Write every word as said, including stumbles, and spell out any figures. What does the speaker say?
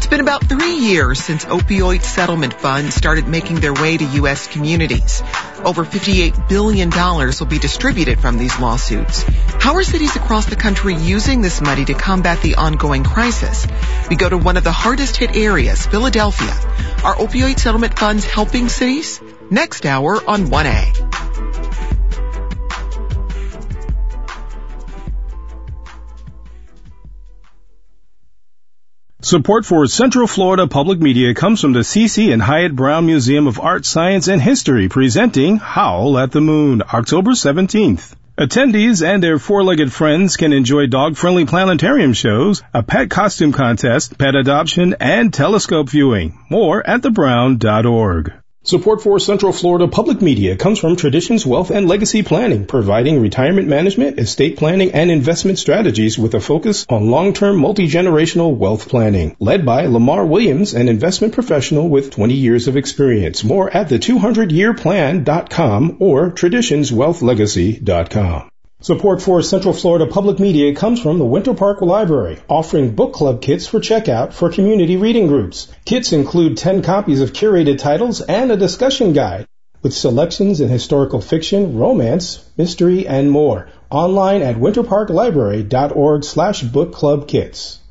It's been about three years since opioid settlement funds started making their way to U S communities. Over fifty-eight billion dollars will be distributed from these lawsuits. How are cities across the country using this money to combat the ongoing crisis? We go to one of the hardest hit areas, Philadelphia. Are opioid settlement funds helping cities? Next hour on one A. Support for Central Florida Public Media comes from the C C and Hyatt Brown Museum of Art, Science, and History, presenting Howl at the Moon, October seventeenth. Attendees and their four-legged friends can enjoy dog-friendly planetarium shows, a pet costume contest, pet adoption, and telescope viewing. More at the brown dot org. Support for Central Florida Public Media comes from Traditions Wealth and Legacy Planning, providing retirement management, estate planning, and investment strategies with a focus on long-term multi-generational wealth planning. Led by Lamar Williams, an investment professional with twenty years of experience. More at the two hundred year plan dot com or traditions wealth legacy dot com. Support for Central Florida Public Media comes from the Winter Park Library, offering book club kits for checkout for community reading groups. Kits include ten copies of curated titles and a discussion guide with selections in historical fiction, romance, mystery, and more. Online at winter park library dot org slash book club kits.